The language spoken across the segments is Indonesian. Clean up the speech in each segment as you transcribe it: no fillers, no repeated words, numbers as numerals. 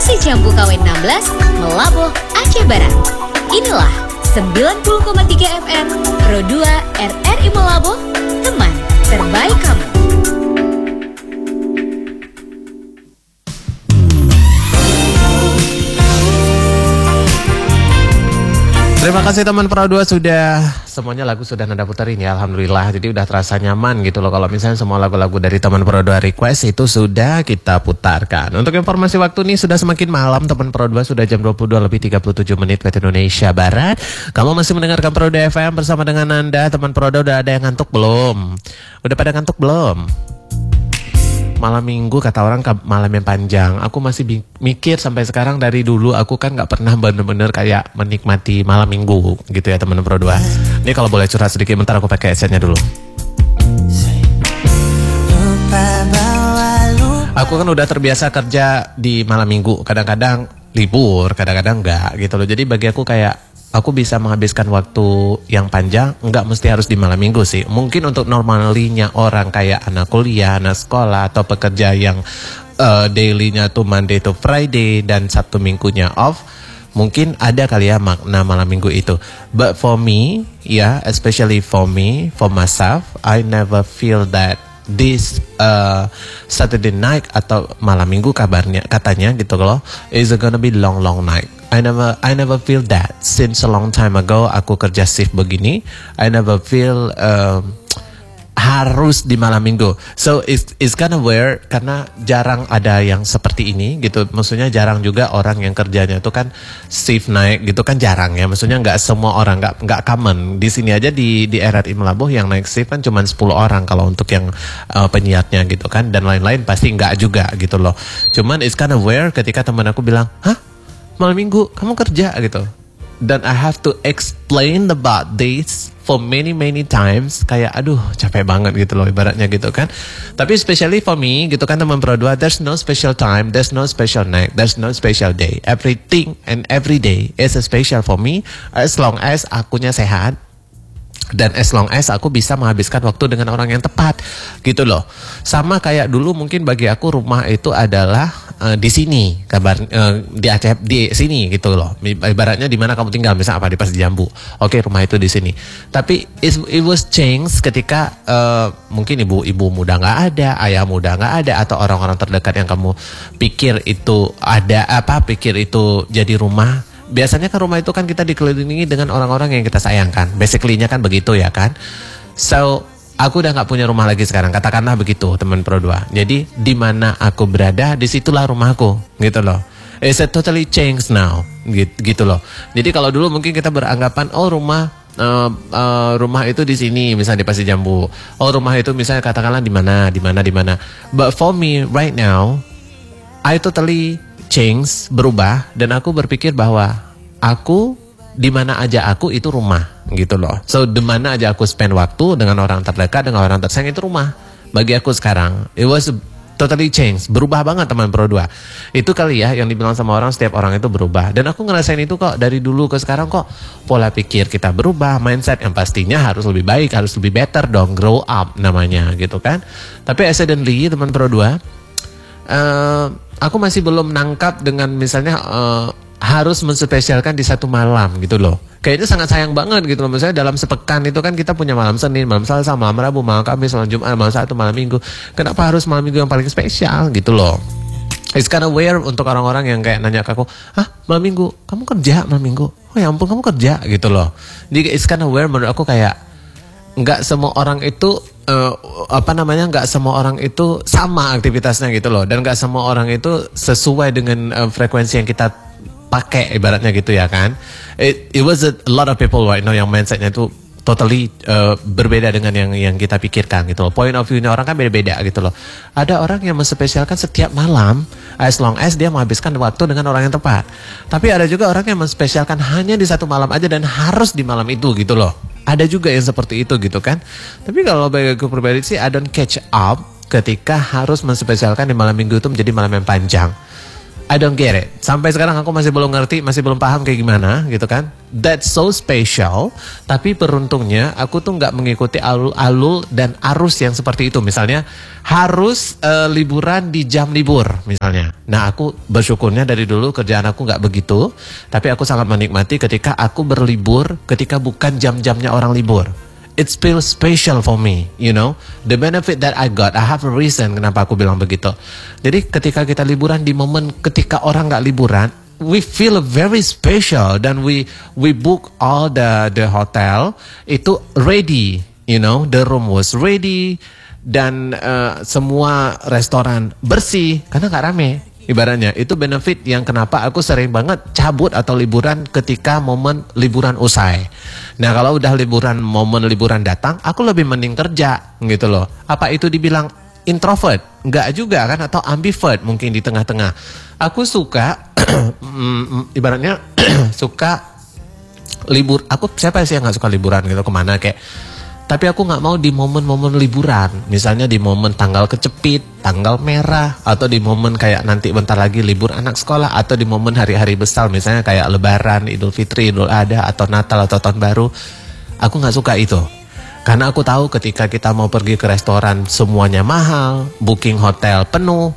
Pasi Jambu KW16, Melaboh, Aceh Barat. Inilah 90,3 FM Pro 2 RRI Melaboh, teman terbaik kamu. Terima kasih teman Pro 2 semuanya lagu sudah Nanda puterin ya, alhamdulillah. Jadi udah terasa nyaman gitu loh kalau misalnya semua lagu-lagu dari teman Pro 2 request itu sudah kita putarkan. Untuk informasi waktu ini sudah semakin malam teman Pro 2, sudah jam 22:37 waktu Indonesia Barat. Kamu masih mendengarkan Pro 2 FM bersama dengan Nanda. Teman Pro 2 udah ada yang ngantuk belum? Udah pada ngantuk belum? Malam minggu kata orang malam yang panjang. Aku masih mikir sampai sekarang, dari dulu aku kan gak pernah bener-bener kayak menikmati malam minggu gitu ya teman Pro 2. Ini kalau boleh curhat sedikit, bentar aku pakai headsetnya dulu. Aku kan udah terbiasa kerja di malam minggu, kadang-kadang libur, kadang-kadang enggak gitu loh. Jadi bagi aku kayak aku bisa menghabiskan waktu yang panjang, enggak mesti harus di malam minggu sih. Mungkin untuk normalinya orang kayak anak kuliah, anak sekolah, atau pekerja yang dailynya tuh Monday to Friday dan Sabtu minggunya off, mungkin ada kali ya makna malam minggu itu. But for me, especially for me, for myself, I never feel that this Saturday night atau malam minggu katanya gitu loh, is gonna be long night. I never feel that since a long time ago. Aku kerja shift begini, I never feel harus di malam minggu. So it's kind of weird karena jarang ada yang seperti ini gitu. Maksudnya jarang juga orang yang kerjanya itu kan shift naik gitu kan, jarang ya. Maksudnya nggak semua orang, nggak common. Di sini aja di RRI Melaboh yang naik shift kan cuma 10 orang kalau untuk yang penyiarnya gitu kan, dan lain-lain pasti nggak juga gitu loh. Cuman it's kind of weird ketika teman aku bilang, "Hah? Malam minggu kamu kerja?" gitu. Dan I have to explain about this for many times. Kayak aduh capek banget gitu loh ibaratnya gitu kan. Tapi especially for me gitu kan teman Pro 2, there's no special time, there's no special night, there's no special day. Everything and every day is a special for me as long as akunya sehat. Dan as long as aku bisa menghabiskan waktu dengan orang yang tepat gitu loh. Sama kayak dulu mungkin bagi aku rumah itu adalah di sini, di Aceh, di sini gitu loh. Ibaratnya di mana kamu tinggal, misalnya apa di Pasi Jambu. Oke, rumah itu di sini. Tapi it was changed ketika mungkin ibu muda nggak ada, ayah muda nggak ada, atau orang-orang terdekat yang kamu pikir itu ada pikir itu jadi rumah. Biasanya kan rumah itu kan kita dikelilingi dengan orang-orang yang kita sayangkan. Basically-nya kan begitu ya kan. So, aku udah gak punya rumah lagi sekarang. Katakanlah begitu teman Pro 2. Jadi, di mana aku berada, disitulah rumahku. Gitu loh. It's a totally changed now. Gitu loh. Jadi kalau dulu mungkin kita beranggapan, oh rumah itu di sini, misalnya di Pasi Jambu. Oh rumah itu misalnya katakanlah di mana. But for me right now, I totally change, berubah, dan aku berpikir bahwa aku di mana aja aku itu rumah gitu loh. So di mana aja aku spend waktu dengan orang terdekat, dengan orang tersayang, itu rumah bagi aku sekarang. It was totally change, berubah banget teman Pro 2. Itu kali ya yang dibilang sama orang, setiap orang itu berubah. Dan aku ngerasain itu kok dari dulu ke sekarang kok. Pola pikir kita berubah, mindset yang pastinya harus lebih baik, harus lebih better dong, grow up namanya gitu kan. Tapi suddenly teman Pro 2, aku masih belum nangkap dengan misalnya harus menspesialkan di satu malam gitu loh. Kayaknya sangat sayang banget gitu loh. Misalnya dalam sepekan itu kan kita punya malam Senin, malam Selasa, malam Rabu, malam Kamis, malam Jumat, malam Sabtu, malam Minggu. Kenapa harus malam Minggu yang paling spesial gitu loh? It's kind of weird untuk orang-orang yang kayak nanya ke aku, "Hah, malam Minggu? Kamu kerja malam Minggu?" "Oh ya ampun, kamu kerja?" gitu loh. Jadi it's kind of weird menurut aku, kayak nggak semua orang itu nggak semua orang itu sama aktivitasnya gitu loh, dan nggak semua orang itu sesuai dengan frekuensi yang kita pakai ibaratnya gitu ya kan. It was a lot of people right now yang mindsetnya itu totally berbeda dengan yang kita pikirkan gitu loh. Point of view-nya orang kan beda-beda gitu loh. Ada orang yang menspesialkan setiap malam as long as dia menghabiskan waktu dengan orang yang tepat. Tapi ada juga orang yang menspesialkan hanya di satu malam aja dan harus di malam itu gitu loh. Ada juga yang seperti itu gitu kan. Tapi kalau bagi aku pribadi sih, I don't catch up ketika harus menspesialkan di malam minggu itu menjadi malam yang panjang. I don't get it. Sampai sekarang aku masih belum ngerti, masih belum paham kayak gimana gitu kan. That's so special. Tapi beruntungnya aku tuh nggak mengikuti alul dan arus yang seperti itu. Misalnya harus liburan di jam libur misalnya. Nah aku bersyukurnya dari dulu kerjaan aku nggak begitu. Tapi aku sangat menikmati ketika aku berlibur ketika bukan jam-jamnya orang libur. It feels special for me, you know. The benefit that I got, I have a reason kenapa aku bilang begitu. Jadi ketika kita liburan di momen ketika orang nggak liburan, we feel very special dan we book all the hotel itu ready, you know. The room was ready dan semua restoran bersih karena nggak rame. Ibaratnya itu benefit yang kenapa aku sering banget cabut atau liburan ketika momen liburan usai. Nah kalau udah momen liburan datang, aku lebih mending kerja gitu loh. Apa itu dibilang introvert? Enggak juga kan, atau ambivert mungkin di tengah-tengah. Aku suka, ibaratnya suka libur. Aku siapa sih yang nggak suka liburan gitu kemana kayak. Tapi aku nggak mau di momen-momen liburan, misalnya di momen tanggal kecepit, tanggal merah, atau di momen kayak nanti bentar lagi libur anak sekolah, atau di momen hari-hari besar, misalnya kayak Lebaran, Idul Fitri, Idul Adha, atau Natal, atau Tahun Baru. Aku nggak suka itu, karena aku tahu ketika kita mau pergi ke restoran semuanya mahal, booking hotel penuh,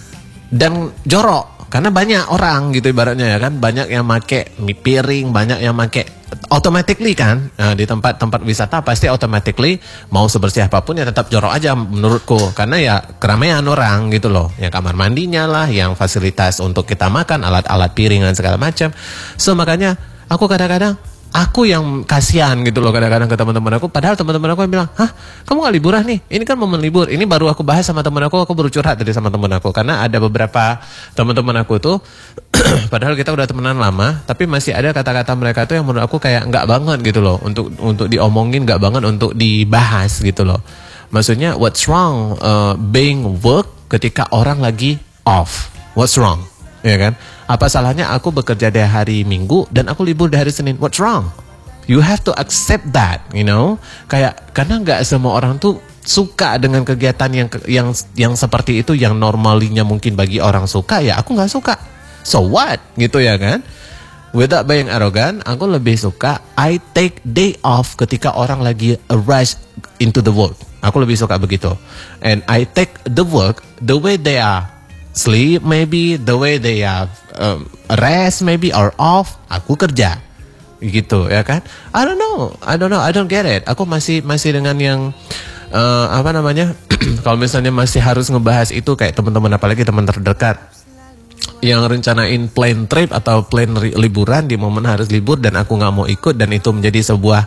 dan jorok. Karena banyak orang gitu ibaratnya ya kan, banyak yang make piring, banyak yang make automatically kan, di tempat-tempat wisata pasti automatically mau sebersih apapun ya tetap jorok aja menurutku. Karena ya keramaian orang gitu loh, yang kamar mandinya lah, yang fasilitas untuk kita makan, alat-alat piring dan segala macam. So makanya aku kadang-kadang aku yang kasihan gitu loh kadang-kadang ke teman-teman aku. Padahal teman-teman aku yang bilang, hah kamu gak liburan nih? Ini kan momen libur. Ini baru aku bahas sama teman aku baru curhat tadi sama teman aku. Karena ada beberapa teman-teman aku tuh, padahal kita udah temenan lama, tapi masih ada kata-kata mereka tuh yang menurut aku kayak gak banget gitu loh. Untuk diomongin, gak banget untuk dibahas gitu loh. Maksudnya what's wrong being work ketika orang lagi off? What's wrong? Ya kan? Apa salahnya aku bekerja di hari Minggu dan aku libur di hari Senin? What's wrong? You have to accept that, you know. Kayak karena nggak semua orang tuh suka dengan kegiatan yang seperti itu, yang normalinya mungkin bagi orang suka, ya aku nggak suka. So what? Gitu ya kan? Without being arrogant, aku lebih suka I take day off ketika orang lagi rush into the work. Aku lebih suka begitu. And I take the work the way they are. Sleep maybe, the way they have rest maybe or off, aku kerja gitu ya kan. I don't know, I don't get it. Aku masih dengan yang apa namanya kalau misalnya masih harus ngebahas itu kayak teman-teman, apalagi teman terdekat yang rencanain plan trip atau plan liburan di momen harus libur dan aku nggak mau ikut, dan itu menjadi sebuah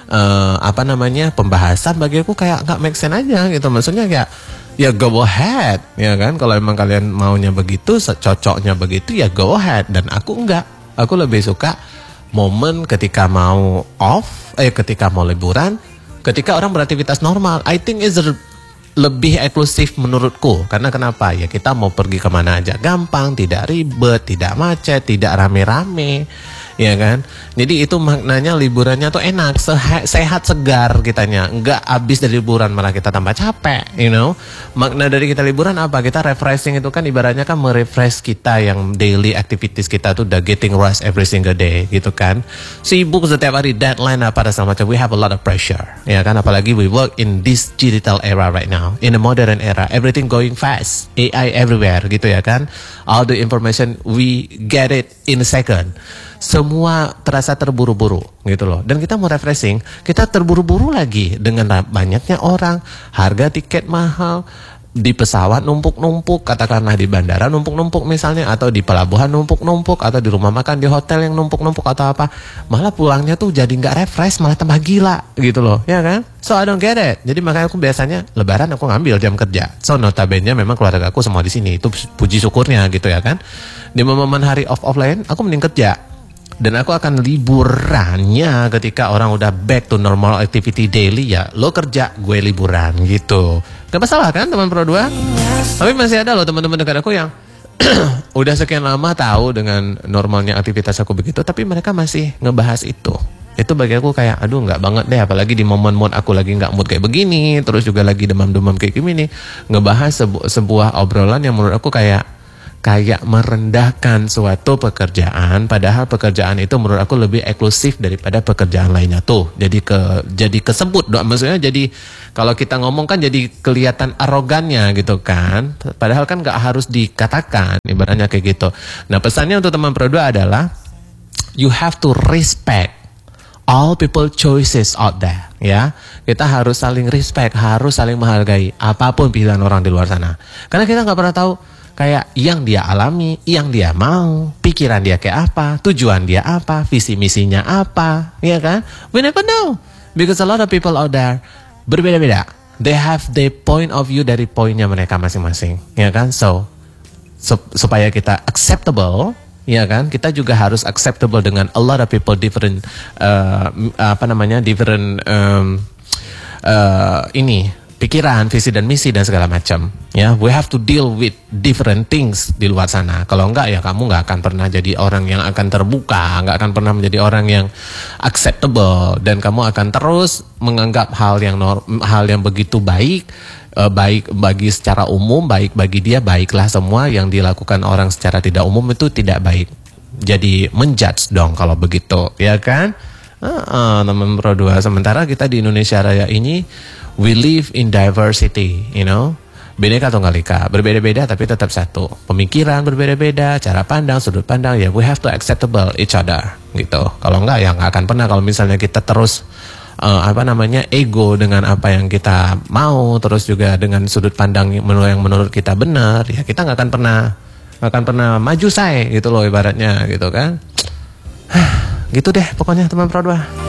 apa namanya pembahasan bagi aku kayak nggak make sense aja gitu. Maksudnya kayak ya go ahead ya kan, kalau emang kalian maunya begitu, cocoknya begitu ya go ahead. Dan aku enggak, aku lebih suka momen ketika mau off, ketika mau liburan, ketika orang beraktivitas normal. I think is lebih eksklusif menurutku. Karena kenapa? Ya kita mau pergi kemana aja gampang, tidak ribet, tidak macet, tidak rame-rame, ya kan. Jadi itu maknanya liburannya tuh enak, sehat, segar kitanya. Enggak habis dari liburan malah kita tambah capek, you know. Makna dari kita liburan apa? Kita refreshing itu kan ibaratnya kan merefresh kita yang daily activities kita tuh udah getting rush every single day gitu kan. Sibuk setiap hari, deadline apa dan segala macam. We have a lot of pressure, ya kan. Apalagi we work in this digital era right now. In a modern era, everything going fast, AI everywhere gitu ya kan. All the information we get it in a second. Semua terasa terburu-buru gitu loh. Dan kita mau refreshing, kita terburu-buru lagi dengan banyaknya orang, harga tiket mahal, di pesawat numpuk-numpuk, katakanlah di bandara numpuk-numpuk misalnya, atau di pelabuhan numpuk-numpuk, atau di rumah makan di hotel yang numpuk-numpuk atau apa. Malah pulangnya tuh jadi nggak refresh, malah tambah gila gitu loh, ya kan? So I don't get it. Jadi makanya aku biasanya lebaran aku ngambil jam kerja. So notabene memang keluarga aku semua di sini, itu puji syukurnya gitu ya kan. Di momen hari off lain aku mending kerja. Dan aku akan liburannya ketika orang udah back to normal activity daily, ya lo kerja, gue liburan gitu. Gak masalah kan teman Pro 2? Tapi masih ada loh teman-teman dekat aku yang udah sekian lama tahu dengan normalnya aktivitas aku begitu, tapi mereka masih ngebahas itu. Itu bagi aku kayak aduh gak banget deh. Apalagi di momen mood aku lagi gak mood kayak begini, terus juga lagi demam-demam kayak gini, ngebahas sebuah obrolan yang menurut aku kayak kayak merendahkan suatu pekerjaan, padahal pekerjaan itu menurut aku lebih eksklusif daripada pekerjaan lainnya tuh. Jadi kesebut dong, maksudnya jadi kalau kita ngomong kan jadi kelihatan arogannya gitu kan. Padahal kan nggak harus dikatakan, ibaratnya kayak gitu. Nah, pesannya untuk teman Pro 2 adalah you have to respect all people choices out there, ya. Kita harus saling respect, harus saling menghargai apapun pilihan orang di luar sana. Karena kita nggak pernah tahu kayak yang dia alami, yang dia mau, pikiran dia kayak apa, tujuan dia apa, visi misinya apa, ya kan? We never know because a lot of people out there berbeda-beda. They have their point of view dari poinnya mereka masing-masing, ya kan? So supaya kita acceptable, ya kan, kita juga harus acceptable dengan a lot of people different different pikiran, visi dan misi dan segala macam. Ya, we have to deal with different things di luar sana. Kalau enggak ya kamu nggak akan pernah jadi orang yang akan terbuka, nggak akan pernah menjadi orang yang acceptable, dan kamu akan terus menganggap hal yang begitu baik bagi secara umum, baik bagi dia, baiklah semua yang dilakukan orang secara tidak umum itu tidak baik. Jadi menjudge dong kalau begitu, ya kan? Teman Pro 2. Sementara kita di Indonesia Raya ini we live in diversity, you know. Bineka Tunggal Ika, berbeda-beda tapi tetap satu. Pemikiran berbeda-beda, cara pandang, sudut pandang, ya we have to acceptable each other gitu. Kalau enggak ya nggak akan pernah, kalau misalnya kita terus ego dengan apa yang kita mau, terus juga dengan sudut pandang yang menurut kita benar, ya kita nggak akan pernah maju say gitu loh ibaratnya gitu kan. Gitu deh pokoknya teman Pro 2.